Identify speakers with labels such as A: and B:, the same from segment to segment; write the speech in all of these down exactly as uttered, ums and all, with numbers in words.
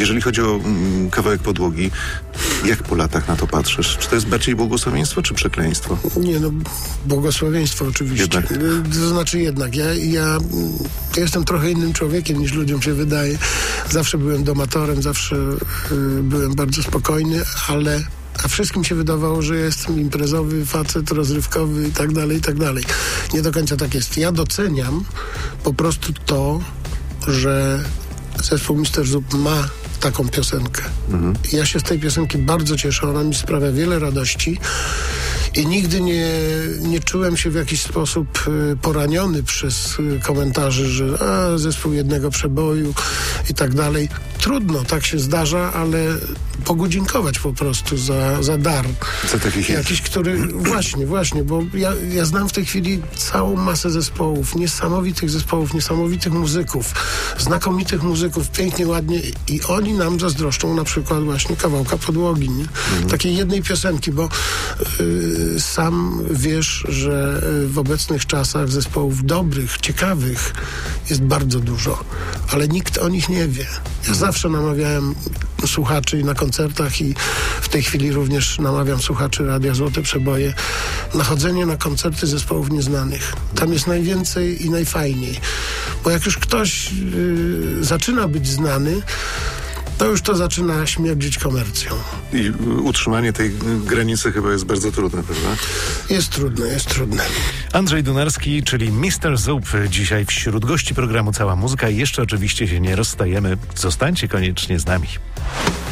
A: Jeżeli chodzi o mm, kawałek podłogi, jak po latach na to patrzysz? Czy to jest bardziej błogosławieństwo, czy przekleństwo?
B: Nie no, błogosławieństwo oczywiście.
A: Jednak.
B: To znaczy jednak, ja, ja, ja jestem trochę innym człowiekiem niż ludziom się wydaje. Zawsze byłem domatorem, zawsze y, byłem bardzo spokojny, ale a wszystkim się wydawało, że jestem imprezowy, facet, rozrywkowy i tak dalej, i tak dalej. Nie do końca tak jest. Ja doceniam po prostu to, że zespół mister Zup ma taką piosenkę. Mhm. Ja się z tej piosenki bardzo cieszę, ona mi sprawia wiele radości i nigdy nie, nie czułem się w jakiś sposób y, poraniony przez y, komentarze, że a, zespół jednego przeboju i tak dalej. Trudno, tak się zdarza, ale pogodzinkować po prostu za, za dar.
A: Co takich jest?
B: Jakiś, który... Właśnie, właśnie, bo ja, ja znam w tej chwili całą masę zespołów, niesamowitych zespołów, niesamowitych muzyków, znakomitych muzyków, pięknie, ładnie i oni nam zazdroszczą na przykład właśnie kawałka podłogi, nie? Mhm. Takiej jednej piosenki, bo y, sam wiesz, że w obecnych czasach zespołów dobrych, ciekawych jest bardzo dużo, ale nikt o nich nie wie. Ja zawsze namawiałem słuchaczy na koncertach i w tej chwili również namawiam słuchaczy Radia Złote Przeboje na chodzenie na koncerty zespołów nieznanych. Tam jest najwięcej i najfajniej. Bo jak już ktoś yy, zaczyna być znany, to już to zaczyna śmierdzić komercją.
A: I utrzymanie tej granicy chyba jest bardzo trudne, prawda?
B: Jest trudne, jest trudne.
C: Andrzej Dunarski, czyli mister Zup, dzisiaj wśród gości programu Cała Muzyka i jeszcze oczywiście się nie rozstajemy. Zostańcie koniecznie z nami.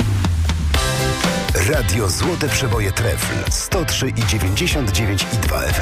D: Radio Złote Przeboje Trefl sto trzy i dziewięćdziesiąt dziewięć i dwa F M.